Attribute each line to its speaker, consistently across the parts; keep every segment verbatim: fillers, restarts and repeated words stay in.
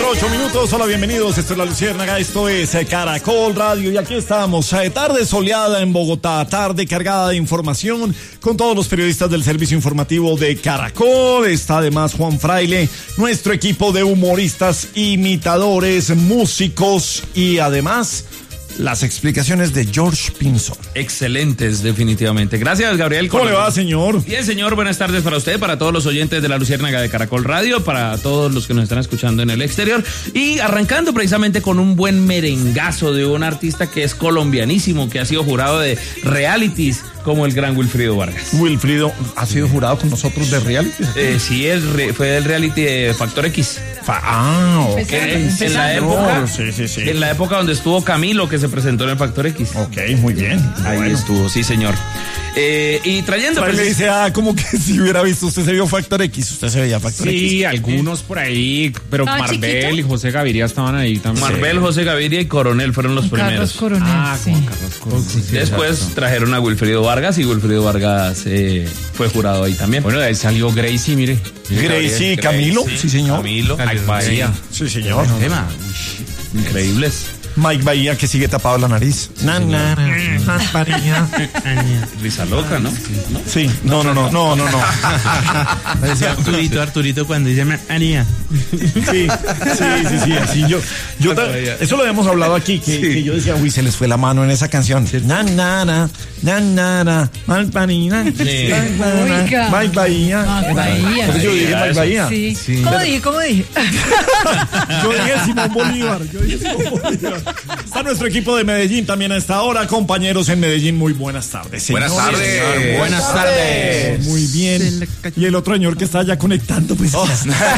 Speaker 1: ocho minutos, hola, bienvenidos, esto es La Luciérnaga, esto es Caracol Radio y aquí estamos, tarde soleada en Bogotá, tarde cargada de información con todos los periodistas del servicio informativo de Caracol, está además Juan Fraile, nuestro equipo de humoristas, imitadores, músicos y además las explicaciones de George Pinzón.
Speaker 2: Excelentes, definitivamente. Gracias, Gabriel.
Speaker 1: ¿Cómo le va, señor?
Speaker 2: Bien, señor, buenas tardes para usted, para todos los oyentes de La Luciérnaga de Caracol Radio, para todos los que nos están escuchando en el exterior. Y arrancando precisamente con un buen merengazo de un artista que es colombianísimo, que ha sido jurado de realities, como el gran Wilfrido Vargas.
Speaker 1: Wilfrido ha sido jurado con nosotros de reality.
Speaker 2: Eh, sí, el re, fue del reality de Factor X.
Speaker 1: Fa ah, ok.
Speaker 2: En, en la época,
Speaker 1: sí, sí, sí.
Speaker 2: En la época donde estuvo Camilo, que se presentó en el Factor X.
Speaker 1: Ok, muy bien.
Speaker 2: Ahí bueno. estuvo, sí, señor. Eh, y trayendo...
Speaker 1: Pero le dice, ah, como que si hubiera visto, usted se vio Factor X, usted se veía Factor
Speaker 3: sí,
Speaker 1: X.
Speaker 3: Sí, algunos por ahí, pero
Speaker 4: ah,
Speaker 3: Marvel
Speaker 4: chiquito.
Speaker 3: y José Gaviria estaban ahí también.
Speaker 2: Marvel,
Speaker 3: sí.
Speaker 2: José Gaviria y Coronel fueron los
Speaker 4: Carlos
Speaker 2: primeros.
Speaker 4: Coronel,
Speaker 3: Ah,
Speaker 4: sí.
Speaker 3: Juan Carlos Coronel. Sí,
Speaker 2: Después
Speaker 3: exacto.
Speaker 2: trajeron a Wilfrido Vargas y Wilfrido Vargas eh, fue jurado ahí también.
Speaker 3: Bueno, de ahí salió Gracie, mire.
Speaker 1: Gracie, Camilo,
Speaker 2: Gracie,
Speaker 1: sí, señor.
Speaker 2: Camilo,
Speaker 3: Mike Bahía.
Speaker 1: Sí, señor.
Speaker 2: tema. Increíbles.
Speaker 1: Mike Bahía, que sigue tapado la nariz. Na, na, na, na,
Speaker 2: Risa loca, ¿no?
Speaker 1: Sí, no, no, no, no, no, no.
Speaker 5: Parecía Arturito, Arturito cuando dice María.
Speaker 1: Sí, sí, sí, sí, así yo, yo ta- eso lo habíamos hablado aquí, que,
Speaker 2: Sí.
Speaker 1: que yo decía, uy, se les fue la mano en esa canción. Na, na, na, na, na, na, Malpanina,
Speaker 2: Sí.
Speaker 4: Oiga.
Speaker 1: Mike Bahía.
Speaker 4: Mike Bahía.
Speaker 1: Entonces yo dije
Speaker 2: Sí,
Speaker 1: Mike
Speaker 2: eso.
Speaker 1: Bahía.
Speaker 4: Sí.
Speaker 5: Sí.
Speaker 4: ¿Cómo dije? ¿Cómo dije?
Speaker 1: Yo dije Simón Bolívar, yo dije Simón Bolívar. Está nuestro equipo de Medellín también a esta hora, compañeros en Medellín, muy buenas tardes.
Speaker 6: Buenas
Speaker 1: señores.
Speaker 6: tardes.
Speaker 5: Buenas tardes.
Speaker 1: Muy bien. Y el otro señor que está ya conectando, pues.
Speaker 5: No,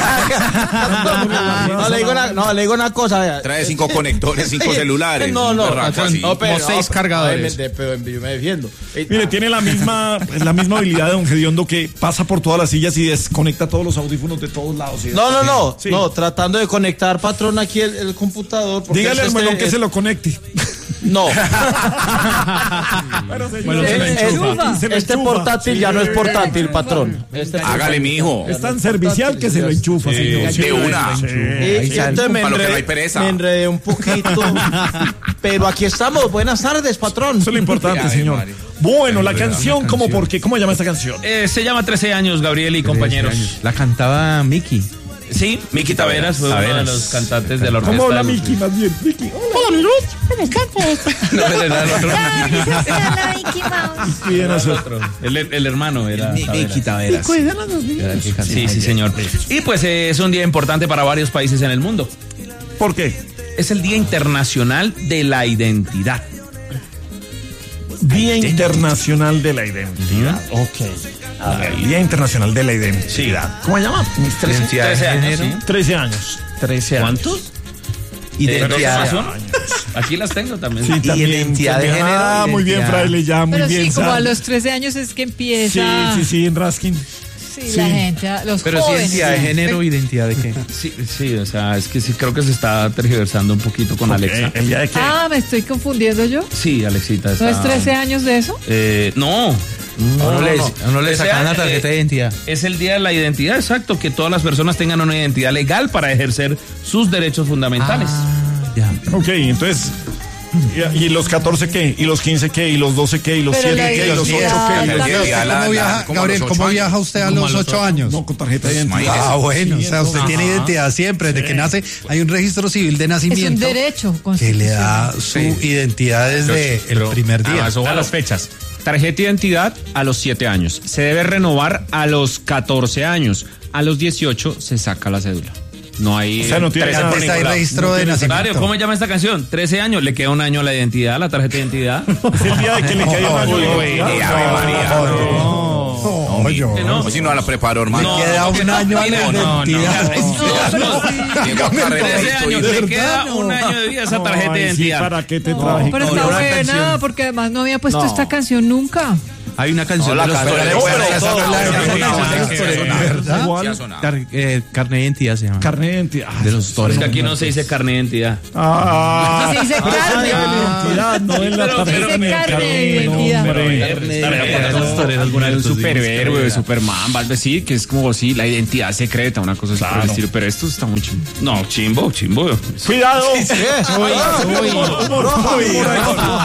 Speaker 5: le digo una, no, le digo una cosa. Vea.
Speaker 6: Trae cinco conectores, cinco celulares.
Speaker 5: No, no,
Speaker 6: Un berraco así.
Speaker 5: no, pero,
Speaker 3: Como seis
Speaker 5: no,
Speaker 3: cargadores.
Speaker 5: ay, me- pero yo me defiendo. Eh,
Speaker 1: Mire, tiene la misma, pues, la misma habilidad de Don Gediondo, que pasa por todas las sillas y desconecta todos los audífonos de todos lados. y-
Speaker 5: No, no, no,
Speaker 1: Sí.
Speaker 5: no, tratando de conectar, patrón, aquí el, el computador. porque
Speaker 1: Dígale
Speaker 5: es
Speaker 1: al melón
Speaker 5: este-
Speaker 1: que se lo conecte.
Speaker 5: No,
Speaker 1: Bueno, señor,
Speaker 3: Bueno, se lo
Speaker 5: Eh,
Speaker 4: enchufa.
Speaker 1: se lo
Speaker 5: este
Speaker 1: enchufa.
Speaker 5: portátil
Speaker 1: Sí.
Speaker 5: ya no es portátil, patrón. Este
Speaker 6: Hágale, mijo.
Speaker 1: Es tan servicial que se lo enchufa, señor.
Speaker 6: De una.
Speaker 1: Sí.
Speaker 5: Y, y entonces me
Speaker 6: Para lo que no
Speaker 5: enredé,
Speaker 6: hay pereza.
Speaker 5: me enredé un poquito. Pero aquí estamos. Buenas tardes, patrón.
Speaker 1: Eso es lo importante,
Speaker 6: Ay,
Speaker 1: señor.
Speaker 6: María.
Speaker 1: Bueno, la canción, ¿cómo por qué? ¿Cómo se llama esta canción?
Speaker 2: Eh, se llama trece años, Gabriel y compañeros.
Speaker 5: La cantaba Mickey.
Speaker 2: Sí, Miki Taveras fue uno de los cantantes de la orquesta.
Speaker 1: ¿Cómo habla
Speaker 2: de-
Speaker 1: Miki más bien? Miki, hola.
Speaker 2: No, era el otro.
Speaker 4: Hola, Mickey Mouse.
Speaker 1: Bien,
Speaker 2: Era el
Speaker 1: eso.
Speaker 2: otro. El, el hermano era
Speaker 5: Mickey
Speaker 2: Taveras.
Speaker 5: Taveras.
Speaker 2: Sí, sí, señor. Y pues eh, es un día importante para varios países en el mundo.
Speaker 1: ¿Por qué?
Speaker 2: Es el Día Internacional de la Identidad.
Speaker 1: Día Internacional de la Identidad. Ok. A ver, Día Internacional de la Identidad. ¿Cómo se llama? Mis trece,
Speaker 5: Identidad de
Speaker 2: trece años,
Speaker 5: género.
Speaker 2: ¿sí?
Speaker 1: trece años. trece años.
Speaker 2: ¿Cuántos?
Speaker 5: Identidad.
Speaker 2: Eh, ¿son? Aquí las tengo también.
Speaker 1: Sí, también,
Speaker 5: identidad de
Speaker 1: también.
Speaker 5: género,
Speaker 1: Ah, muy bien,
Speaker 5: identidad.
Speaker 1: Fraile, ya, muy
Speaker 4: Pero
Speaker 1: bien.
Speaker 4: sí, como
Speaker 1: sabe.
Speaker 4: a los trece años es que
Speaker 1: Sí,
Speaker 4: empieza.
Speaker 1: sí, sí, en Raskin.
Speaker 4: Sí,
Speaker 1: sí.
Speaker 4: la gente, los
Speaker 5: Pero sí,
Speaker 4: jóvenes.
Speaker 5: identidad de género, identidad de qué.
Speaker 2: Sí, sí, o sea, es que sí creo que se está tergiversando un poquito con Alexa.
Speaker 1: Ok, ¿el día de qué?
Speaker 4: Ah, me estoy confundiendo yo.
Speaker 2: Sí, Alexita está...
Speaker 4: ¿No es trece años de eso?
Speaker 2: Eh, no. No,
Speaker 5: A uno
Speaker 2: no,
Speaker 5: le,
Speaker 2: no.
Speaker 5: a uno le
Speaker 2: trece
Speaker 5: sacan la
Speaker 2: años,
Speaker 5: tarjeta de
Speaker 2: eh,
Speaker 5: identidad.
Speaker 2: Es el día de la identidad, exacto, que todas las personas tengan una identidad legal para ejercer sus derechos fundamentales.
Speaker 5: Ah, ya.
Speaker 1: Ok, entonces. ¿Y, y los catorce qué? ¿Y los quince qué? ¿Y los doce qué? ¿Y los
Speaker 4: Pero
Speaker 1: siete
Speaker 4: la
Speaker 1: qué? ¿Y los ocho
Speaker 4: identidad
Speaker 1: qué?
Speaker 6: El
Speaker 4: también.
Speaker 6: día de la-
Speaker 7: ¿Cómo
Speaker 6: la-
Speaker 7: viaja,
Speaker 6: como a
Speaker 7: Gabriel,
Speaker 6: los
Speaker 7: cómo
Speaker 6: ocho
Speaker 7: viaja usted a los ocho años?
Speaker 1: No, con tarjeta de identidad.
Speaker 6: imagínese.
Speaker 7: Ah, bueno, o sea, usted
Speaker 1: Ajá.
Speaker 7: tiene identidad siempre, desde que nace hay un registro civil de
Speaker 4: Es un
Speaker 7: nacimiento
Speaker 4: derecho
Speaker 7: que le da
Speaker 4: constitucional.
Speaker 7: su identidad desde el primer día.
Speaker 3: Ah, eso va a las fechas. Tarjeta de identidad a los siete años. Se debe renovar a los catorce años. A los dieciocho se saca la cédula. No hay.
Speaker 1: O sea, no tiene
Speaker 3: trece
Speaker 1: nada.
Speaker 3: por
Speaker 7: Está
Speaker 3: ningún
Speaker 7: el
Speaker 3: lado.
Speaker 7: registro de
Speaker 2: Mario,
Speaker 7: nacimiento.
Speaker 2: ¿cómo se llama esta canción? trece años, le queda un año a la identidad, la tarjeta de identidad.
Speaker 1: Es el día de que le cayó un año de
Speaker 6: Uy,
Speaker 1: identidad.
Speaker 6: Ave María.
Speaker 7: No, yo.
Speaker 2: ¿Que no?
Speaker 6: Pues si no la preparó, hermano.
Speaker 7: Me queda un año a la
Speaker 2: no, no,
Speaker 7: identidad.
Speaker 6: Llegó a carrera de
Speaker 2: trece años,
Speaker 6: historia.
Speaker 2: le queda un año de vida a esa tarjeta de
Speaker 1: Ay, sí,
Speaker 2: identidad.
Speaker 1: ¿para qué te
Speaker 4: No,
Speaker 1: traje?
Speaker 4: pero
Speaker 5: No,
Speaker 4: está
Speaker 5: una
Speaker 4: buena,
Speaker 5: canción.
Speaker 4: porque además no había puesto
Speaker 5: No.
Speaker 4: esta canción nunca.
Speaker 8: Hay una canción
Speaker 6: No,
Speaker 8: de
Speaker 6: la
Speaker 8: los
Speaker 6: canción
Speaker 8: toreros.
Speaker 6: de los
Speaker 8: Esa
Speaker 6: toreros,
Speaker 8: no la-
Speaker 6: esa
Speaker 8: esa no la-
Speaker 6: no,
Speaker 8: esa
Speaker 6: esa
Speaker 8: no la-
Speaker 6: no,
Speaker 1: ¿Verdad?
Speaker 6: Sí ha sonado.
Speaker 8: Car- eh, Carne de identidad se llama.
Speaker 1: Carne de identidad. Ah,
Speaker 8: De los toreros.
Speaker 2: Es que aquí no se dice carne de identidad.
Speaker 1: Ah,
Speaker 4: Se dice
Speaker 1: ah,
Speaker 4: carne.
Speaker 1: de identidad, no en la
Speaker 2: Pero-
Speaker 1: tarjeta.
Speaker 4: pero-
Speaker 1: ni el
Speaker 4: carne de
Speaker 1: carne,
Speaker 4: identidad.
Speaker 1: hombre.
Speaker 8: Eh, los toreros
Speaker 3: Un
Speaker 8: muertos, sí.
Speaker 3: superhéroe, Superman, algo así, que es como si la identidad secreta, una cosa así por el
Speaker 1: Claro.
Speaker 3: estilo. Pero esto está muy chimbo.
Speaker 2: No, chimbo, chimbo.
Speaker 1: Cuidado.
Speaker 5: ¿Qué?
Speaker 1: Humor, humor, humor, humor.